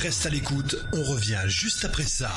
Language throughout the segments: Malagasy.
Reste à l'écoute, on revient juste après ça.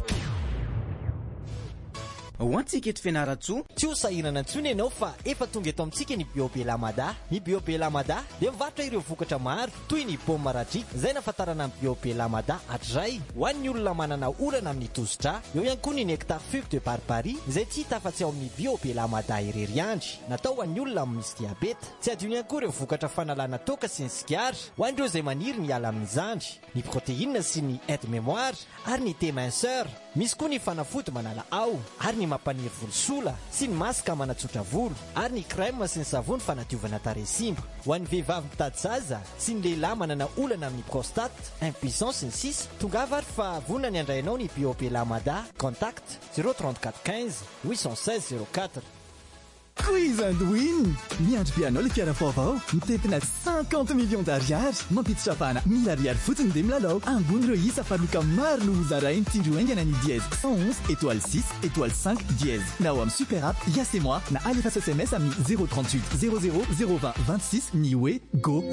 Hoantsika eto Fianaratsoa, tsy ho sahirana intsony ianao fa efa tonga eto amintsika ny Biobelamada. Ny Biobelamada dia mivarotra ireo vokatra maro toy ny paoma radriaka izay nafatarana amin'ny Biobelamada hatrizay ho an'ny olona manana orana amin'ny tosidra. Eo ihany koa ny nectar fugue de barbarie izay tsy hita afa-tsy ao amin'ny Biobelamada irery andry, natao ho an'ny olona misy diabeta. Tsy adino ihany koa ireo vokatra fanalana toaka sy ny sigara ho an'ireo izay maniry miala amin'izandry, ny protéine sy ny aide mémoire ary ny déminceur. Misy koa ny fanafody manala ao ary ny mampaniry volosola sy ny masaka manatsotra volo ary ny crème sy ny savony fanadiovana tarehy simba. Ho an'ny vehivavy mitady zaza sy ny lehilahy manana olana amin'ny prostate, impuissance sy ny sisa, tongava ary fa vonona ny andrainao ny Biobelamada. Contact 034 15 816 04. Quiz and Win! Miandry pianao le fiara vaovao, mitetina 50 millions d'ariary, mampiditra fana 1000 ariary fotsiny dia milalao. Ambony ireo isa faroka maro no hozarainy tindro haingana ny dièse 111 étoile 6 étoile 5 dièse. Na ao amin'ny super app Yasemoi na alefa SMS amin'ny 038 00 020 26 ny hoe go.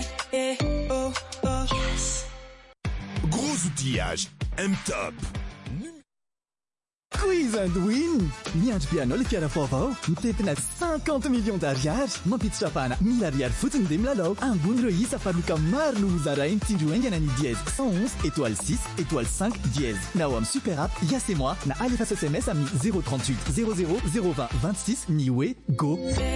Gros outillage, M-Top. Quiz and Win! Miandry pianao le fiara vaovao, mitetina 50 millions d'ariary, mampiditra fana 1000 ariary fotsiny dia milalao. Ambony ireo isa faroka maro no hozarainy tindro haingana ny dièse 111 étoile 6 étoile 5 dièse. Na ao amin'ny super app Yasemoi na alefa SMS amin'ny 038 00 020 26 ny hoe go.